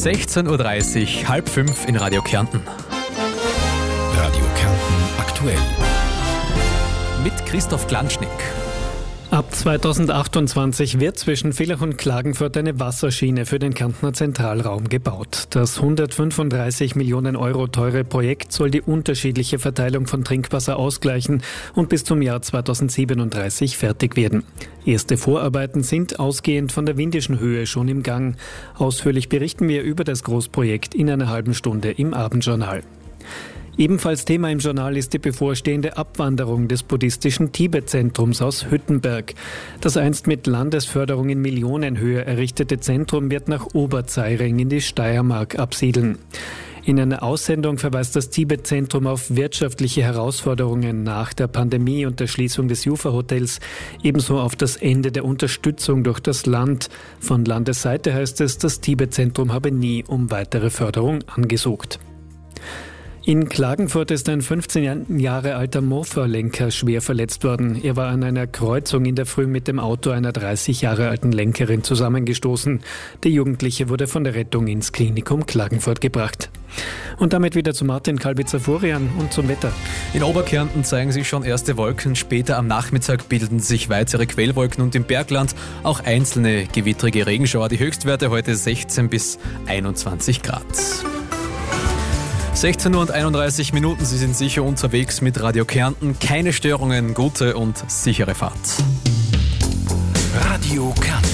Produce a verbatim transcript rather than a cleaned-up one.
sechzehn Uhr dreißig, halb fünf in Radio Kärnten. Radio Kärnten aktuell. Mit Christoph Glanschnick. Ab zweitausendachtundzwanzig wird zwischen Villach und Klagenfurt eine Wasserschiene für den Kärntner Zentralraum gebaut. Das hundertfünfunddreißig Millionen Euro teure Projekt soll die unterschiedliche Verteilung von Trinkwasser ausgleichen und bis zum Jahr zweitausendsiebenunddreißig fertig werden. Erste Vorarbeiten sind ausgehend von der Windischen Höhe schon im Gang. Ausführlich berichten wir über das Großprojekt in einer halben Stunde im Abendjournal. Ebenfalls Thema im Journal ist die bevorstehende Abwanderung des buddhistischen Tibet-Zentrums aus Hüttenberg. Das einst mit Landesförderung in Millionenhöhe errichtete Zentrum wird nach Oberzeiring in die Steiermark absiedeln. In einer Aussendung verweist das Tibet-Zentrum auf wirtschaftliche Herausforderungen nach der Pandemie und der Schließung des Jufa-Hotels, ebenso auf das Ende der Unterstützung durch das Land. Von Landesseite heißt es, das Tibet-Zentrum habe nie um weitere Förderung angesucht. In Klagenfurt ist ein fünfzehn Jahre alter Mofa-Lenker schwer verletzt worden. Er war an einer Kreuzung in der Früh mit dem Auto einer dreißig Jahre alten Lenkerin zusammengestoßen. Der Jugendliche wurde von der Rettung ins Klinikum Klagenfurt gebracht. Und damit wieder zu Martin Kalbitzer-Furian und zum Wetter. In Oberkärnten zeigen sich schon erste Wolken. Später am Nachmittag bilden sich weitere Quellwolken und im Bergland auch einzelne gewittrige Regenschauer. Die Höchstwerte heute sechzehn bis einundzwanzig Grad. sechzehn Uhr und einunddreißig Minuten, Sie sind sicher unterwegs mit Radio Kärnten. Keine Störungen, gute und sichere Fahrt. Radio Kärnten.